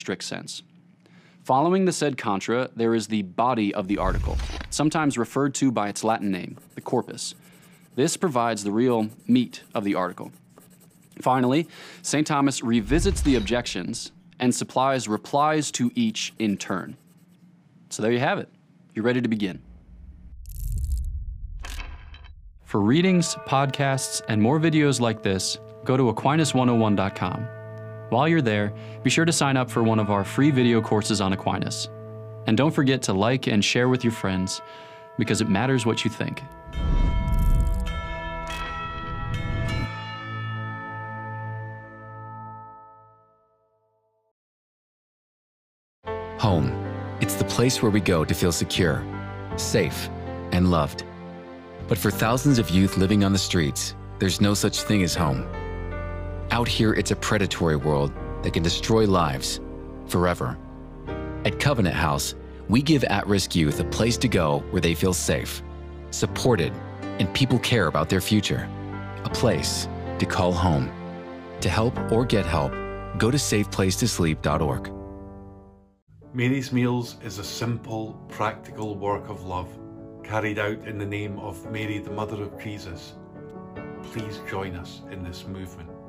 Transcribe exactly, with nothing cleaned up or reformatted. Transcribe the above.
strict sense. Following the said contra, there is the body of the article, sometimes referred to by its Latin name, the corpus. This provides the real meat of the article. Finally, Saint Thomas revisits the objections and supplies replies to each in turn. So there you have it. You're ready to begin. For readings, podcasts, and more videos like this, go to Aquinas one oh one dot com. While you're there, be sure to sign up for one of our free video courses on Aquinas. And don't forget to like and share with your friends, because it matters what you think. Home. It's the place where we go to feel secure, safe, and loved. But for thousands of youth living on the streets, there's no such thing as home. Out here, it's a predatory world that can destroy lives forever. At Covenant House, we give at-risk youth a place to go where they feel safe, supported, and people care about their future. A place to call home. To help or get help, go to safe place to sleep dot org. Mary's Meals is a simple, practical work of love carried out in the name of Mary, the Mother of Jesus. Please join us in this movement.